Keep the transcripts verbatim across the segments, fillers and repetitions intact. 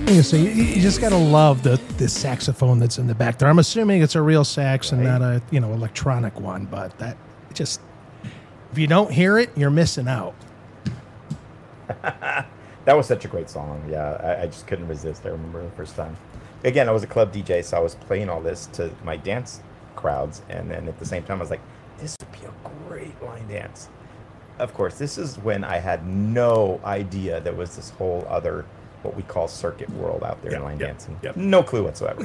You see, you, you just gotta love the the saxophone that's in the back there. I'm assuming it's a real sax and Right. not a you know electronic one, but that just if you don't hear it, you're missing out. That was such a great song. Yeah, I, I just couldn't resist. I remember the first time. Again, I was a club D J, so I was playing all this to my dance crowds, and then at the same time, I was like, "This would be a great line dance." Of course, this is when I had no idea there was this whole other, what we call circuit world out there Yep, in line yep, dancing. yep. No clue whatsoever.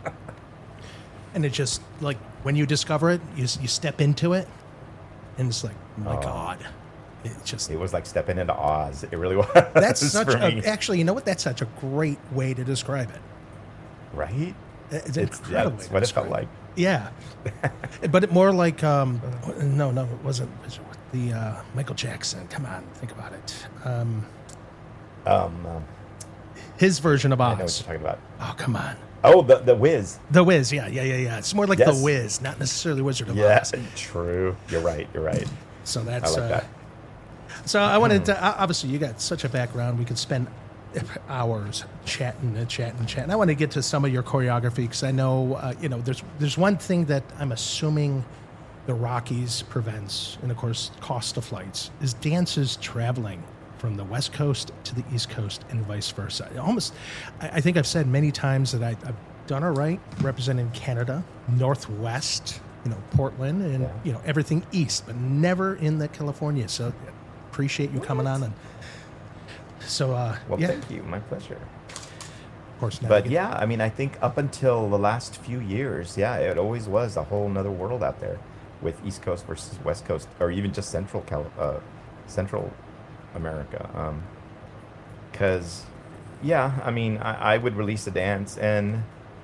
And it just like when you discover it, you you step into it, and it's like, my Oh. God, it just It was like stepping into Oz. It really was. that's such for a, me. actually, you know what? That's such a great way to describe it. Right? It's, It's, an yeah, incredible that's way to what it describe felt like. Yeah, but it more like um, no, no, it wasn't. It was the uh, Michael Jackson. Come on, think about it. Um, Um, um, his version of I know what Oz. you're talking about. Oh, come on. Oh, the the Wiz. The Wiz. Yeah, yeah, yeah, yeah. It's more like Yes. The Wiz, not necessarily Wizard of Yeah, Oz. true. You're right. You're right. So I that's. like uh, that. So I wanted to. Obviously, you got such a background. We could spend hours chatting and chatting and chatting. I want to get to some of your choreography because I know uh, you know there's there's one thing that I'm assuming the Rockies prevents, and of course cost of flights, is dances traveling from the West Coast to the East Coast and vice versa. It almost, I, I think I've said many times that I, I've done all right representing Canada, Northwest, you know, Portland, and Yeah. you know everything East, but never in the California. So appreciate you coming on and. So, uh, Well, yeah, thank you. My pleasure. of course. But yeah, I mean, I think up until the last few years, yeah, it always was a whole nother world out there with East Coast versus West Coast, or even just Central Cal- uh, Central America. Because, yeah, I mean, I, I would release a dance, and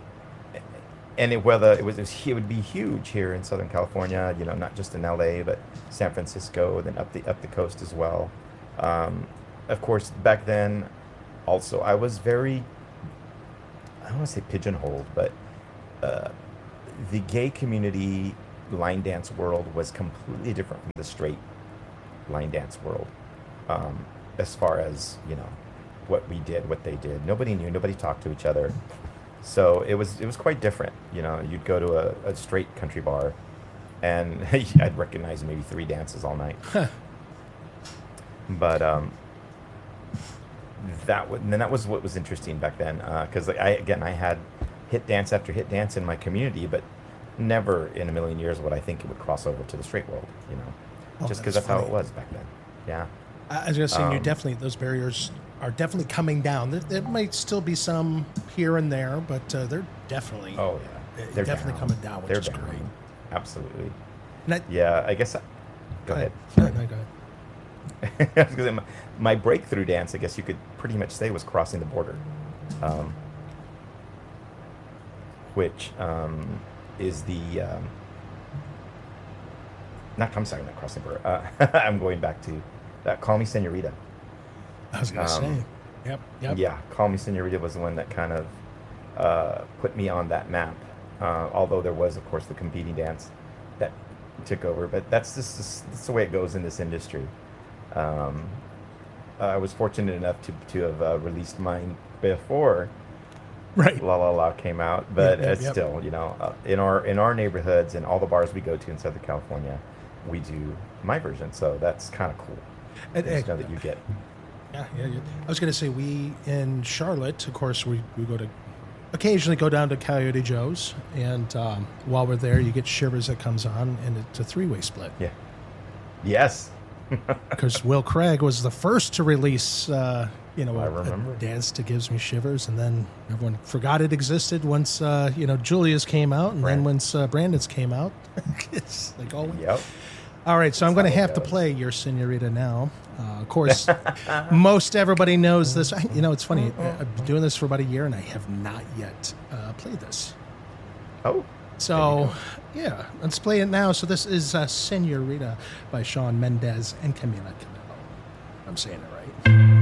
and it, whether it was it would be huge here in Southern California, you know, not just in L A, but San Francisco, then up the up the coast as well. Um, of course, back then, also I was very, I don't want to say pigeonholed, but uh, the gay community line dance world was completely different from the straight line dance world. Um, as far as, you know, what we did, what they did, nobody knew, nobody talked to each other. So it was it was quite different. You know, you'd go to a, a straight country bar, and I'd recognize maybe three dances all night. But um, that w- and then that was what was interesting back then, because I again I had hit dance after hit dance in my community, but never in a million years would I think it would cross over to the straight world. You know, Oh, just because that's that's how funny. it was back then. Yeah. I was just saying, you Um, definitely those barriers are definitely coming down. There, there might still be some here and there, but uh, they're definitely Oh yeah. uh, They're definitely down. coming down, which They're is down. great. Absolutely. And I- Yeah, I guess. I, go ahead. No, no, go ahead. I was gonna say, my, my breakthrough dance, I guess you could pretty much say, was crossing the border, um, which um, is the um, not. I'm sorry, not crossing the border. Uh, I'm going back to that. Call Me Senorita. I was going to Um, say, yep, yep. Yeah, Call Me Senorita was the one that kind of uh, put me on that map. Uh, although there was, of course, the competing dance that took over. But that's just that's the way it goes in this industry. Um, I was fortunate enough to to have uh, released mine before Right. La La La came out, but Yep, yep, uh, yep. still, you know, uh, in our in our neighborhoods and all the bars we go to in Southern California, we do my version. So that's kind of cool. And- Just and- know that you get. Yeah, yeah, yeah. I was going to say, we in Charlotte, of course, we, we go to occasionally go down to Coyote Joe's, and um, while we're there, you get Shivers that comes on, and it's a three way split. Yeah. Yes. Because Will Craig was the first to release, uh, you know, I a, remember. a dance that gives me shivers, and then everyone forgot it existed once, uh, you know, Julia's came out, and then Brand- once uh, Brandon's came out, it's like, oh, Yep. all right. So I'm That's going to how it have to goes. play your Senorita now. Uh, of course, most everybody knows this. I, you know, it's funny. I- I've been doing this for about a year, and I have not yet uh, played this. Oh. So, yeah, let's play it now. So this is uh, Senorita by Shawn Mendes and Camila Cabello. I'm saying it right.